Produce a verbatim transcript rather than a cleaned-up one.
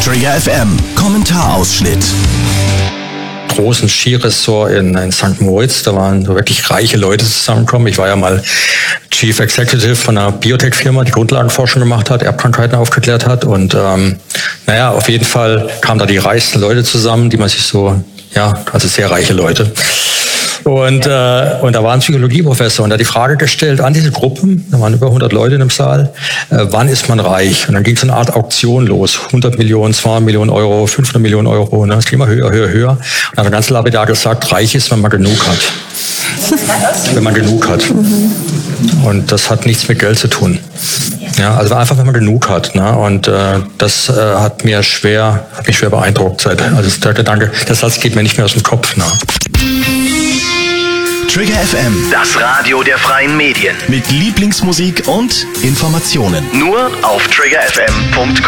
Trigger F M, Kommentarausschnitt. Großen Skiresort in, in Sankt Moritz. Da waren so wirklich reiche Leute zusammengekommen. Ich war ja mal Chief Executive von einer Biotech-Firma, die Grundlagenforschung gemacht hat, Erbkrankheiten aufgeklärt hat. Und ähm, naja, auf jeden Fall kamen da die reichsten Leute zusammen, die man sich so, ja, also sehr reiche Leute. Und, äh, und da war ein Psychologieprofessor und der hat die Frage gestellt an diese Gruppen, da waren über hundert Leute in dem Saal, äh, wann ist man reich? Und dann ging so eine Art Auktion los, hundert Millionen, zweihundert Millionen Euro, fünfhundert Millionen Euro, ne? Das ging immer höher, höher, höher. Und dann hat er ganz lapidar gesagt, reich ist, wenn man genug hat. Wenn man genug hat. Und das hat nichts mit Geld zu tun. Ja, also einfach, wenn man genug hat. Ne? Und äh, das äh, hat mir schwer, hat mich schwer beeindruckt. Seit, also der Gedanke, der Satz geht mir nicht mehr aus dem Kopf. Ne? Trigger F M, Das Radio der freien Medien. mit Lieblingsmusik und Informationen. Nur auf trigger f m punkt com.